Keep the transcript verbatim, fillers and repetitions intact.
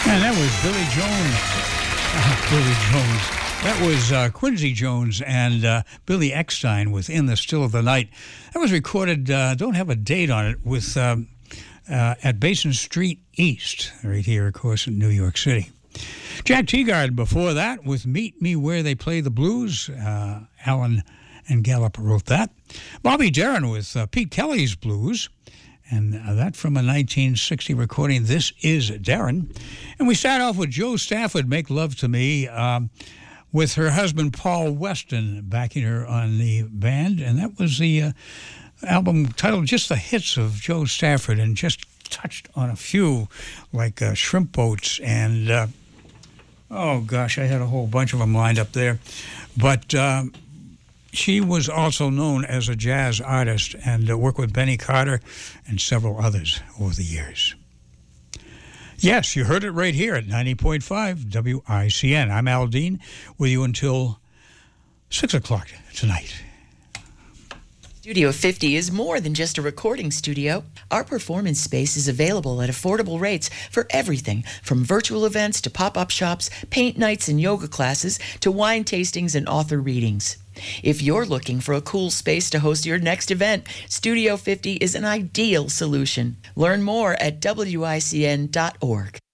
And that was Billy Jones. Uh, Billy Jones. That was uh, Quincy Jones and uh, Billy Eckstine with In the Still of the Night. That was recorded, uh, don't have a date on it, with um, uh, at Basin Street East, right here, of course, in New York City. Jack Teagarden before that with Meet Me Where They Play the Blues. Uh, Alan and Gallup wrote that. Bobby Darin with uh, Pete Kelly's Blues. And uh, that from a nineteen sixty recording, This Is Darin. And we start off with Joe Stafford, Make Love to Me, um, with her husband Paul Weston backing her on the band. And that was the uh, album titled Just the Hits of Joe Stafford, and just touched on a few, like uh, Shrimp Boats and, uh, oh gosh, I had a whole bunch of them lined up there. But um, she was also known as a jazz artist and uh, worked with Benny Carter and several others over the years. Yes, you heard it right here at ninety point five W I C N. I'm Al Dean with you until six o'clock tonight. Studio fifty is more than just a recording studio. Our performance space is available at affordable rates for everything from virtual events to pop-up shops, paint nights and yoga classes, to wine tastings and author readings. If you're looking for a cool space to host your next event, Studio fifty is an ideal solution. Learn more at W I C N dot org.